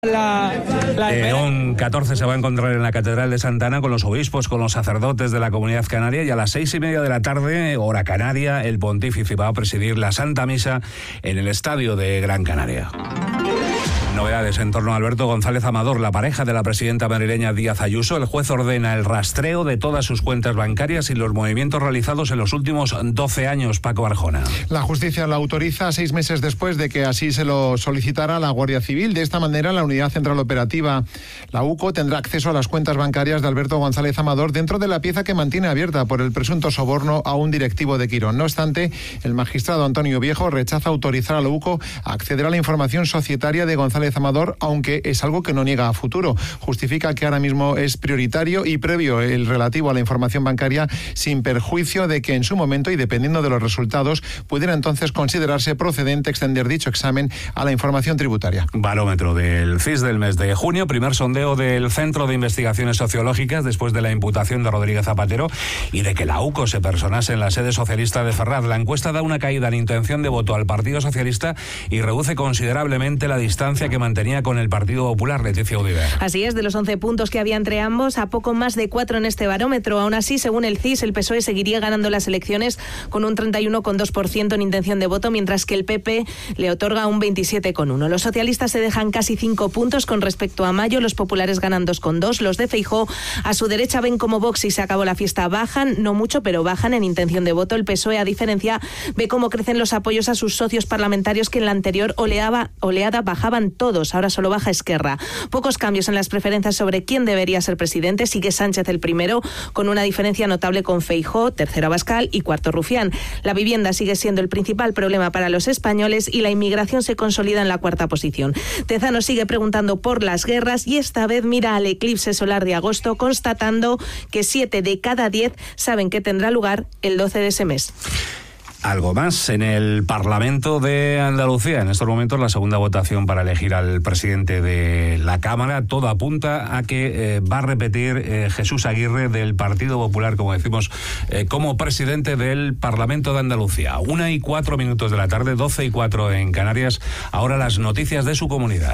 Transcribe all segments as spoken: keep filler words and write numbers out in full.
La, la León catorce se va a encontrar en la Catedral de Santa Ana con los obispos, con los sacerdotes de la Comunidad Canaria, y a las seis y media de la tarde, hora canaria, el pontífice va a presidir la Santa Misa en el Estadio de Gran Canaria. Novedades en torno a Alberto González Amador, la pareja de la presidenta madrileña Díaz Ayuso. El juez ordena el rastreo de todas sus cuentas bancarias y los movimientos realizados en los últimos doce años. Paco Arjona. La justicia lo autoriza seis meses después de que así se lo solicitara la Guardia Civil. De esta manera, la Unidad Central Operativa, la U C O, tendrá acceso a las cuentas bancarias de Alberto González Amador dentro de la pieza que mantiene abierta por el presunto soborno a un directivo de Quirón. No obstante, el magistrado Antonio Viejo rechaza autorizar a la U C O a acceder a la información societaria de González Amador, aunque es algo que no niega a futuro. Justifica que ahora mismo es prioritario y previo el relativo a la información bancaria, sin perjuicio de que en su momento y dependiendo de los resultados pudiera entonces considerarse procedente extender dicho examen a la información tributaria. Barómetro del C I S del mes de junio, primer sondeo del Centro de Investigaciones Sociológicas después de la imputación de Rodríguez Zapatero y de que la U C O se personase en la sede socialista de Ferraz. La encuesta da una caída en intención de voto al Partido Socialista y reduce considerablemente la distancia que mantenía con el Partido Popular. Leticia Udiver. Así es, de los once puntos que había entre ambos, a poco más de cuatro en este barómetro. Aún así, según el C I S, el P S O E seguiría ganando las elecciones con un treinta y uno coma dos por ciento en intención de voto, mientras que el P P le otorga un veintisiete coma uno. Los socialistas se dejan casi cinco puntos con respecto a mayo, los populares ganan dos coma dos. Los de Feijóo a su derecha ven como Vox y se acabó la fiesta bajan, no mucho, pero bajan en intención de voto. El P S O E, a diferencia, ve cómo crecen los apoyos a sus socios parlamentarios que en la anterior oleada, oleada bajaban todos. Ahora solo baja Esquerra. Pocos cambios en las preferencias sobre quién debería ser presidente. Sigue Sánchez el primero, con una diferencia notable con Feijóo, tercero Abascal y cuarto Rufián. La vivienda sigue siendo el principal problema para los españoles y la inmigración se consolida en la cuarta posición. Tezanos sigue preguntando por las guerras y esta vez mira al eclipse solar de agosto, constatando que siete de cada diez saben que tendrá lugar el doce de ese mes. Algo más en el Parlamento de Andalucía. En estos momentos la segunda votación para elegir al presidente de la Cámara. Todo apunta a que eh, va a repetir eh, Jesús Aguirre del Partido Popular, como decimos, eh, como presidente del Parlamento de Andalucía. Una y cuatro minutos de la tarde, doce y cuatro en Canarias. Ahora las noticias de su comunidad.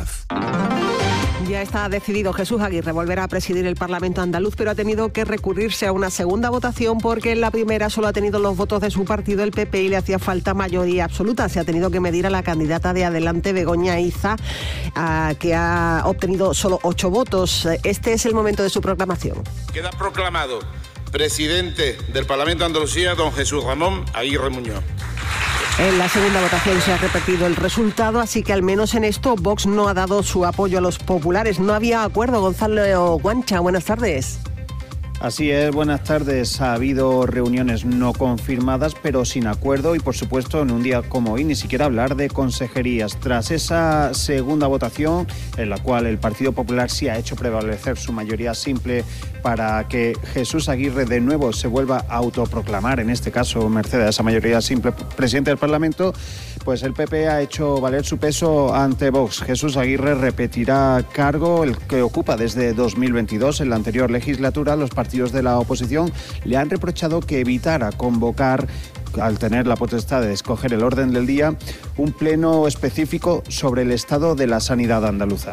Ya está decidido Jesús Aguirre volverá a presidir el Parlamento andaluz, pero ha tenido que recurrirse a una segunda votación porque en la primera solo ha tenido los votos de su partido, el P P, y le hacía falta mayoría absoluta. Se ha tenido que medir a la candidata de Adelante, Begoña Iza, a, que ha obtenido solo ocho votos. Este es el momento de su proclamación. Queda proclamado presidente del Parlamento de Andalucía don Jesús Ramón Aguirre Muñoz. En la segunda votación se ha repetido el resultado, así que al menos en esto Vox no ha dado su apoyo a los populares. No había acuerdo. Gonzalo Guancha, buenas tardes. Así es, buenas tardes. Ha habido reuniones no confirmadas, pero sin acuerdo y, por supuesto, en un día como hoy, ni siquiera hablar de consejerías. Tras esa segunda votación, en la cual el Partido Popular sí ha hecho prevalecer su mayoría simple para que Jesús Aguirre de nuevo se vuelva a autoproclamar, en este caso, merced a esa mayoría simple, presidente del Parlamento, pues el P P ha hecho valer su peso ante Vox. Jesús Aguirre repetirá cargo, el que ocupa desde dos mil veintidós. En la anterior legislatura, los partidos partidos de la oposición le han reprochado que evitara convocar, al tener la potestad de escoger el orden del día, un pleno específico sobre el estado de la sanidad andaluza.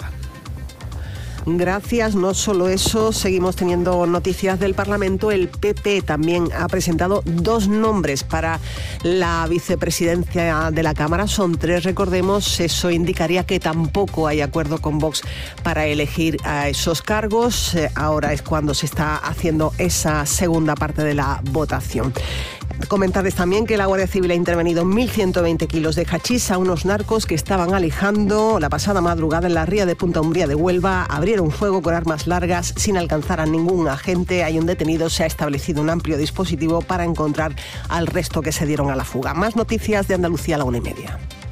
Gracias. No solo eso, seguimos teniendo noticias del Parlamento. El P P también ha presentado dos nombres para la vicepresidencia de la Cámara. Son tres, recordemos. Eso indicaría que tampoco hay acuerdo con Vox para elegir a esos cargos. Ahora es cuando se está haciendo esa segunda parte de la votación. Comentarles también que la Guardia Civil ha intervenido mil ciento veinte kilos de hachís a unos narcos que estaban alejando la pasada madrugada en la ría de Punta Umbría de Huelva. Abrieron fuego con armas largas sin alcanzar a ningún agente. Hay un detenido. Se ha establecido un amplio dispositivo para encontrar al resto que se dieron a la fuga. Más noticias de Andalucía a la una y media.